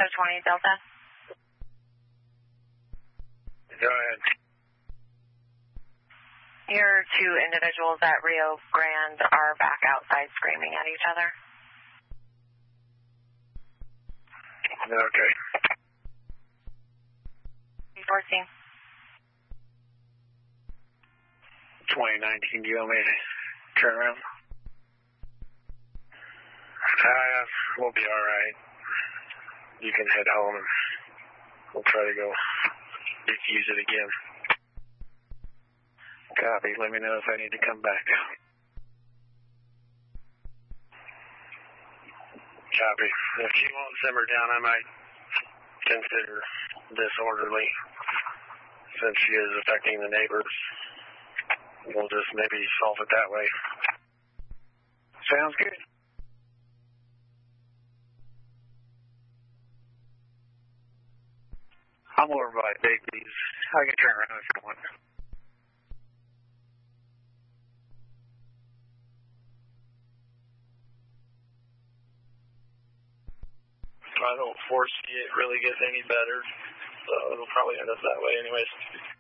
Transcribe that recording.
20 Delta. Go ahead. Your two individuals at Rio Grande are back outside screaming at each other. Okay. 14. 2019, do you want me to turn around? We'll be alright. You can head home and we'll try to go defuse it again. Copy. Let me know if I need to come back. Copy. If you won't simmer down, I might consider disorderly since she is affecting the neighbors. We'll just maybe solve it that way. Sounds good. I'm over by Bigby's. I can turn around if you want. I don't foresee it really getting any better, so it'll probably end up that way anyways.